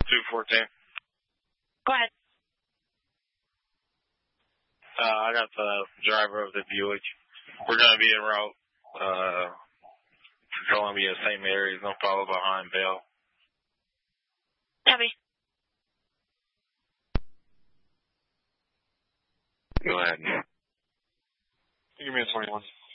214. Go ahead. I got the driver of the Buick. We're going to be en route to Columbia, St. Mary's. Don't follow behind Bell. Copy. Go ahead. Give me a 21.